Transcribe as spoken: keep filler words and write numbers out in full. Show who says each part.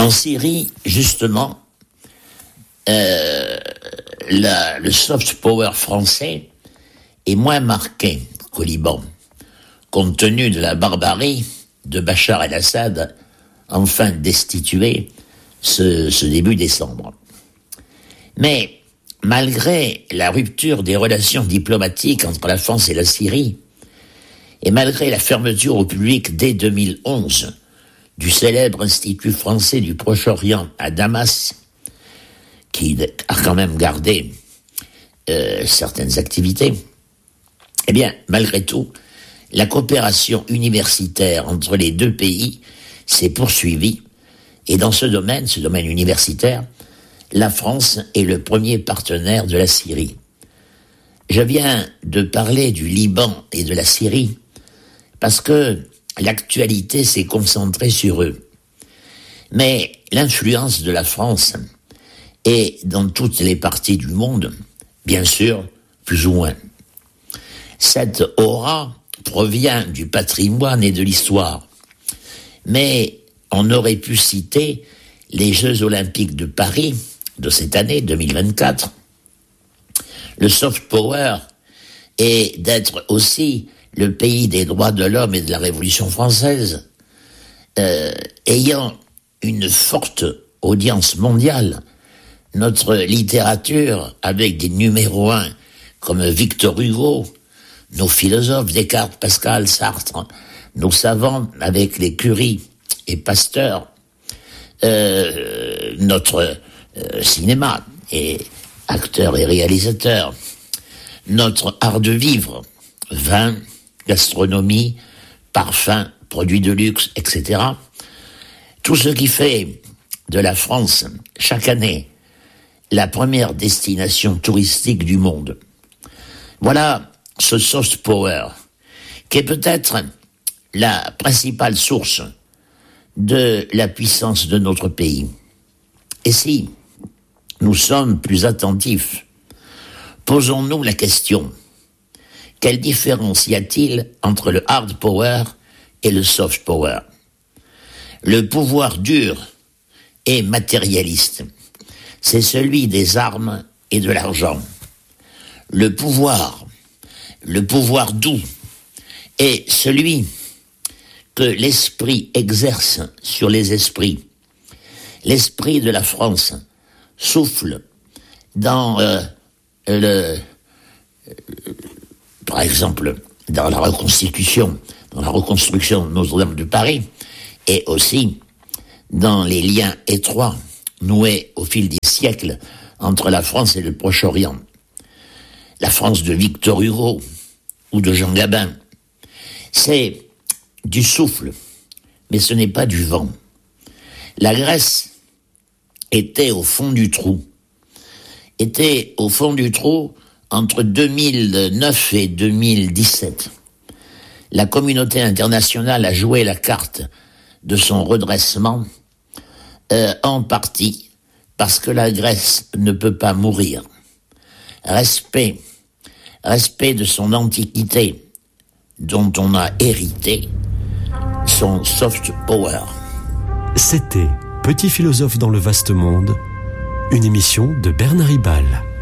Speaker 1: En Syrie, justement, euh, la, le soft power français est moins marqué qu'au Liban, compte tenu de la barbarie de Bachar el-Assad, enfin destitué ce, ce début décembre. Mais malgré la rupture des relations diplomatiques entre la France et la Syrie, et malgré la fermeture au public dès deux mille onze du célèbre Institut français du Proche-Orient à Damas, qui a quand même gardé euh, certaines activités, eh bien, malgré tout, la coopération universitaire entre les deux pays s'est poursuivie, et dans ce domaine, ce domaine universitaire, la France est le premier partenaire de la Syrie. Je viens de parler du Liban et de la Syrie parce que l'actualité s'est concentrée sur eux. Mais l'influence de la France est dans toutes les parties du monde, bien sûr, plus ou moins. Cette aura provient du patrimoine et de l'histoire. Mais on aurait pu citer les Jeux Olympiques de Paris de cette année, deux mille vingt-quatre, le soft power est d'être aussi le pays des droits de l'homme et de la Révolution française, euh, ayant une forte audience mondiale. Notre littérature, avec des numéros un comme Victor Hugo, nos philosophes, Descartes, Pascal, Sartre, nos savants avec les Curie et Pasteur, euh, notre euh, cinéma et acteurs et réalisateurs, notre art de vivre, vin, gastronomie, parfums, produits de luxe, et cetera. Tout ce qui fait de la France, chaque année, la première destination touristique du monde. Voilà ce soft power, qui est peut-être la principale source de la puissance de notre pays. Et si nous sommes plus attentifs, posons-nous la question: quelle différence y a-t-il entre le hard power et le soft power? Le pouvoir dur et matérialiste, c'est celui des armes et de l'argent. Le pouvoir, le pouvoir doux, est celui que l'esprit exerce sur les esprits. L'esprit de la France souffle dans euh, le, euh, par exemple, dans la reconstitution, dans la reconstruction de Notre-Dame de Paris, et aussi dans les liens étroits noués au fil des siècles entre la France et le Proche-Orient. La France de Victor Hugo ou de Jean Gabin, c'est du souffle, mais ce n'est pas du vent. La Grèce était au fond du trou, était au fond du trou entre deux mille neuf et deux mille dix-sept. La communauté internationale a joué la carte de son redressement, euh, en partie parce que la Grèce ne peut pas mourir. Respect, respect de son antiquité, dont on a hérité son soft power.
Speaker 2: C'était Petit philosophe dans le vaste monde, une émission de Bernard Ribal.